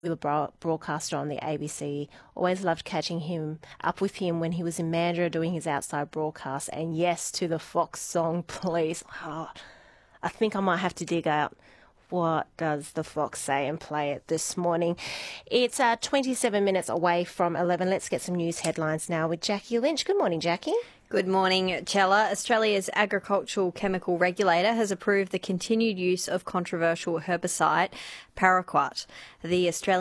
broadcaster on the ABC. Always loved catching him up with him when he was in Mandurah doing his outside broadcast. And yes to the Fox song, please. Oh, I think I might have to dig out what does the Fox say and play it this morning. It's 27 minutes away from 11. Let's get some news headlines now with Jackie Lynch. Good morning, Jackie. Good morning, Chella. Australia's agricultural chemical regulator has approved the continued use of controversial herbicide paraquat. The Australian